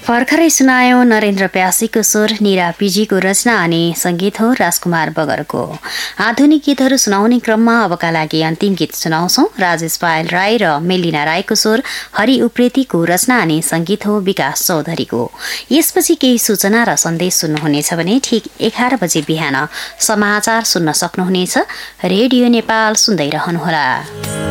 भर्खरै सुनायो नरेन्द्र प्यासीको स्वर, निरा पिजीको रचना अनि संगीत हो राजकुमार बगरको। आधुनिक गीतहरू सुनाउने क्रममा अबका लागि अन्तिम गीत सुनाउँछौ। राजेश पायल राई र मेलिना राईको स्वर, हरि उप्रेतीको रचना अनि संगीत हो विकास चौधरीको। यसपछि केही सूचना र सन्देश सुन्नुहुनेछ भने ठीक 11 बजे बिहान समाचार सुन्न सक्नुहुनेछ। रेडियो नेपाल सुन्दै रहनुहोला।